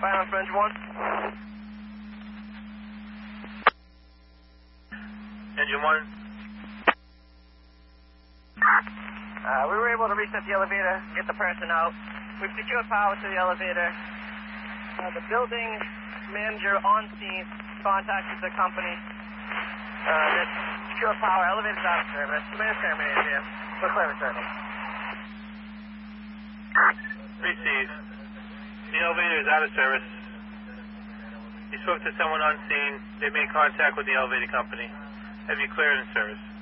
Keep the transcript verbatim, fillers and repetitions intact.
Fire on for engine one. Engine one. Uh, we were able to reset the elevator, get the person out. We've secured power to the elevator. Uh, the building manager on scene contacted the company. Uh, that secure power, elevator's out of service. The man's terminated here. We're clear for service. Received. The elevator is out of service. You spoke to someone on scene. They made contact with the elevator company. Have you cleared in service?